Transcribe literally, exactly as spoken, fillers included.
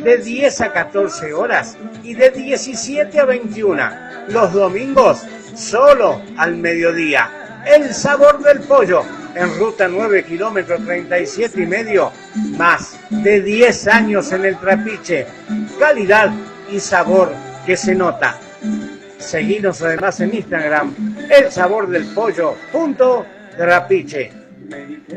de diez a catorce horas y de diecisiete a veintiuna. Los domingos, solo al mediodía. El Sabor del Pollo, en ruta nueve, kilómetro treinta y siete y medio, más de diez años en el Trapiche. Calidad y sabor que se nota. Seguinos además en Instagram, el sabor del pollo punto trapiche.